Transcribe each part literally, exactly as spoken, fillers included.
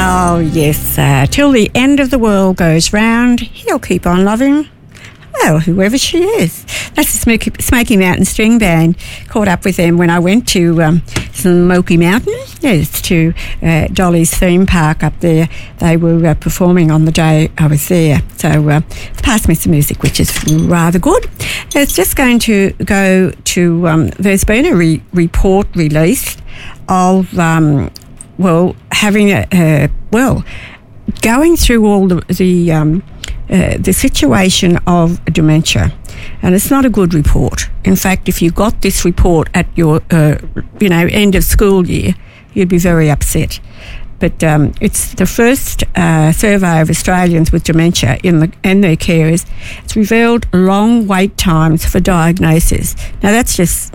Oh, yes. Uh, till the end of the world goes round, he'll keep on loving, well, whoever she is. That's the Smoky, Smoky Mountain String Band. Caught up with them when I went to um, Smoky Mountain. Yes, to uh, Dolly's theme park up there. They were uh, performing on the day I was there. So uh, passed me some music, which is rather good. It's just going to go to... Um, there's been a re- report released of... Um, well, having a... Uh, well, going through all the... the um, Uh, the situation of dementia, and it's not a good report. In fact, if you got this report at your, uh, you know, end of school year, you'd be very upset. But um, it's the first uh, survey of Australians with dementia in the, and their carers. It's revealed long wait times for diagnosis. Now, that's just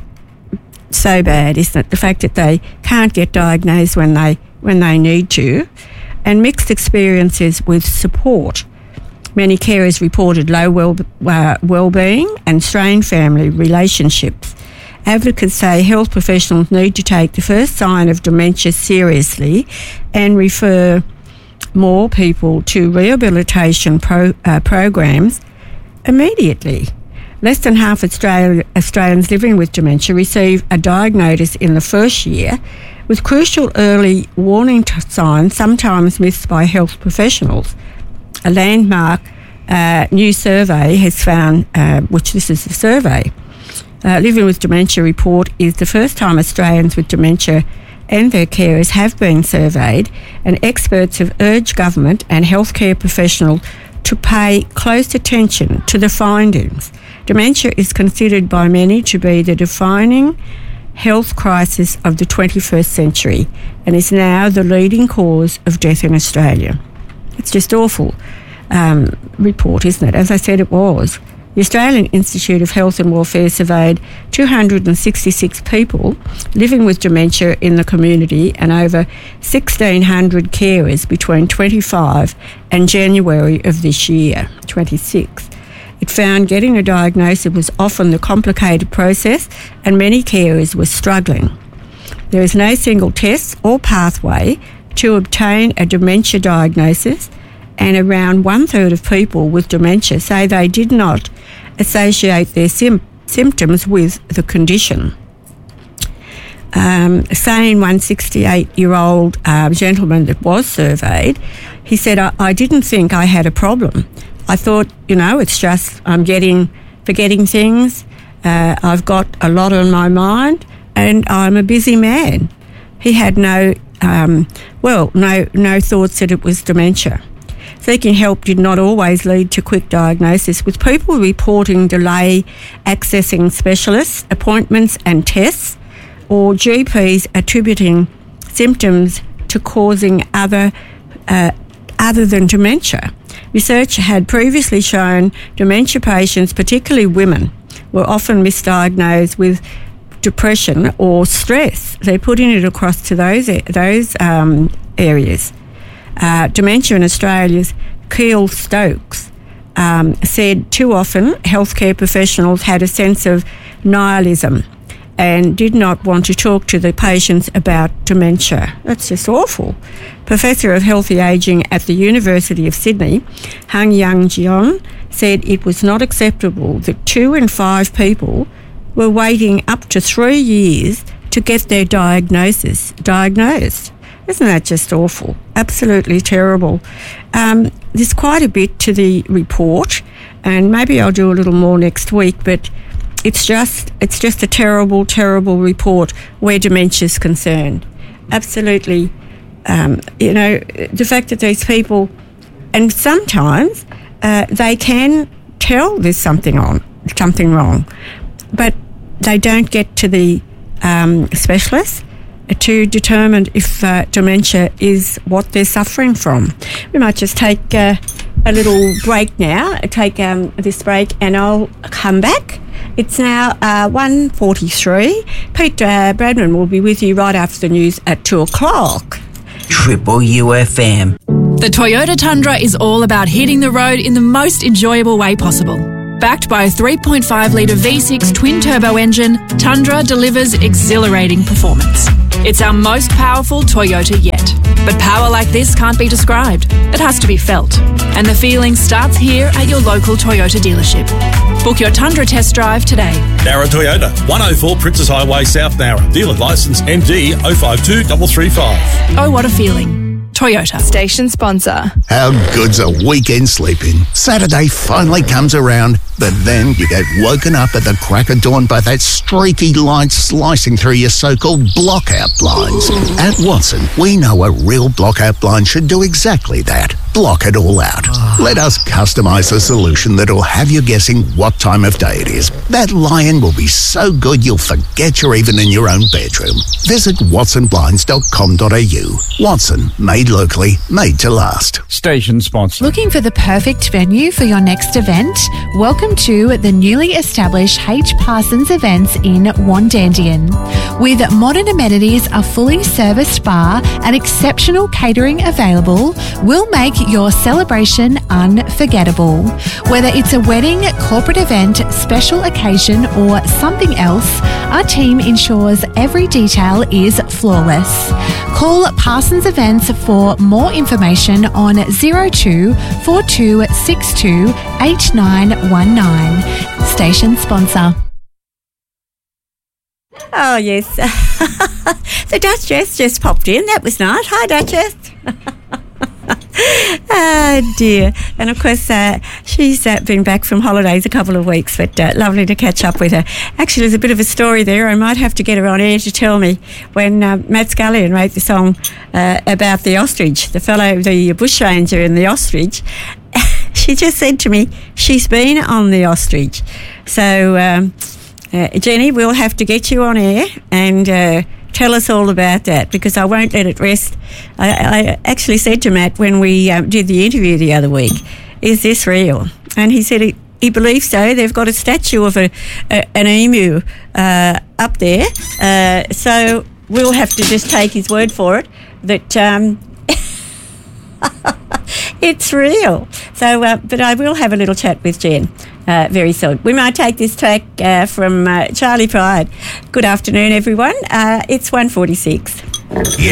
so bad, isn't it? The fact that they can't get diagnosed when they when they need to, and mixed experiences with support. Many carers reported low well, uh, well-being and strained family relationships. Advocates say health professionals need to take the first sign of dementia seriously and refer more people to rehabilitation pro, uh, programs immediately. Less than half Australia, Australians living with dementia receive a diagnosis in the first year, with crucial early warning t- signs sometimes missed by health professionals. A landmark uh, new survey has found, uh, which this is the survey, uh, Living with Dementia report is the first time Australians with dementia and their carers have been surveyed, and experts have urged government and healthcare professionals to pay close attention to the findings. Dementia is considered by many to be the defining health crisis of the twenty-first century and is now the leading cause of death in Australia. It's just awful um, report, isn't it? As I said, it was. The Australian Institute of Health and Welfare surveyed two hundred sixty-six people living with dementia in the community and over sixteen hundred carers between twenty-five and January of this year, twenty-six. It found getting a diagnosis was often the complicated process and many carers were struggling. There is no single test or pathway to obtain a dementia diagnosis, and around one-third of people with dementia say they did not associate their sim- symptoms with the condition. Um, saying one sixty-eight-year-old uh, gentleman that was surveyed, he said, I, I didn't think I had a problem. I thought, you know, it's just I'm getting, forgetting things, uh, I've got a lot on my mind, and I'm a busy man. He had no Um, well, no no thoughts that it was dementia. Seeking help did not always lead to quick diagnosis, with people reporting delay accessing specialists, appointments and tests, or G Ps attributing symptoms to causing other uh, other than dementia. Research had previously shown dementia patients, particularly women, were often misdiagnosed with depression or stress. They're putting it across to those those um, areas. Uh, dementia in Australia's Keel Stokes um, said too often healthcare professionals had a sense of nihilism and did not want to talk to the patients about dementia. That's just awful. Professor of Healthy Ageing at the University of Sydney, Hung Young Jeon, said it was not acceptable that two in five people were waiting up to three years to get their diagnosis diagnosed. Isn't that just awful? Absolutely terrible. Um, there's quite a bit to the report, and maybe I'll do a little more next week, but it's just it's just a terrible, terrible report where dementia is concerned. Absolutely, um, you know, the fact that these people, and sometimes uh, they can tell there's something on, something wrong, but they don't get to the um, specialist to determine if uh, dementia is what they're suffering from. We might just take uh, a little break now, take um, this break, and I'll come back. It's now uh, one forty-three. Pete uh, Bradman will be with you right after the news at two o'clock. Triple U F M. The Toyota Tundra is all about hitting the road in the most enjoyable way possible. Backed by a three point five litre V six twin-turbo engine, Tundra delivers exhilarating performance. It's our most powerful Toyota yet. But power like this can't be described. It has to be felt. And the feeling starts here at your local Toyota dealership. Book your Tundra test drive today. Nara Toyota, one oh four Princess Highway, South Nara. Dealer licence M D oh five two three three five. Oh, what a feeling. Toyota. Station sponsor. How good's a weekend sleeping? Saturday finally comes around, but then you get woken up at the crack of dawn by that streaky light slicing through your so-called blockout blinds. At Watson, we know a real blockout blind should do exactly that. Block it all out. Let us customise a solution that'll have you guessing what time of day it is. That lion will be so good you'll forget you're even in your own bedroom. Visit watson blinds dot com dot a u. Watson, made locally, made to last. Station sponsor. Looking for the perfect venue for your next event? Welcome to the newly established H. Parsons Events in Wandandian. With modern amenities, a fully serviced bar and exceptional catering available, we'll make your celebration unforgettable. Whether it's a wedding, corporate event, special occasion or something else, our team ensures every detail is flawless. Call Parsons Events for more information on zero two four two six two eight nine one nine. Station sponsor. Oh, yes. The Duchess just popped in. That was nice. Hi, Duchess. Oh, dear. And, of course, uh, she's uh, been back from holidays a couple of weeks, but uh, lovely to catch up with her. Actually, there's a bit of a story there. I might have to get her on air to tell me when uh, Matt Scullion wrote the song uh, about the ostrich, the fellow, the bushranger and the ostrich. She just said to me, she's been on the ostrich. So, um, uh, Jenny, we'll have to get you on air and uh, tell us all about that, because I won't let it rest. I, I actually said to Matt when we uh, did the interview the other week, is this real? And he said he, he believes so. They've got a statue of a, a an emu uh, up there. Uh, so we'll have to just take his word for it that um, it's real. So, uh, but I will have a little chat with Jen uh, very soon. We might take this track uh, from uh, Charlie Pride. Good afternoon, everyone. Uh, it's one forty-six. Yeah.